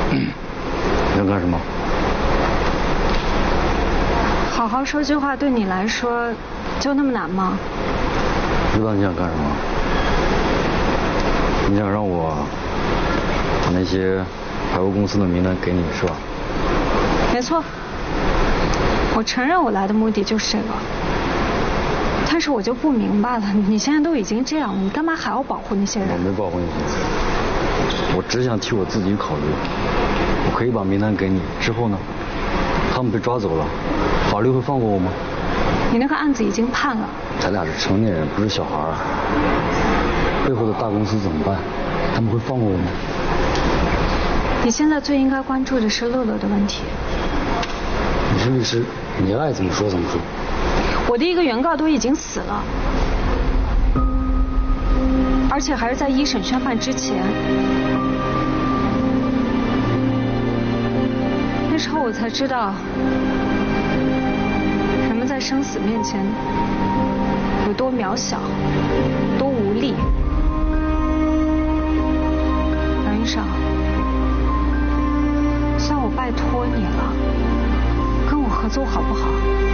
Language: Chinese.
你想干什么？ 好好说句话对你来说就那么难吗？ 知道你想干什么？你想让我把那些财务公司的名单给你是吧？ 没错，我承认我来的目的就是这个。但是我就不明白了，你现在都已经这样了，你干嘛还要保护那些人？ 我没保护那些人，我只想替我自己考虑。我可以把名单给你，之后呢，他们被抓走了，法律会放过我吗？ 你那个案子已经判了。 咱俩是成年人，不是小孩啊。背后的大公司怎么办？他们会放过我吗？ 你现在最应该关注的是乐乐的问题。 你是律师，你爱怎么说怎么说。 我的一个原告都已经死了，而且还是在一审宣判之前。那时候我才知道，人们在生死面前有多渺小，多无力。梁医生，算我拜托你了，跟我合作好不好？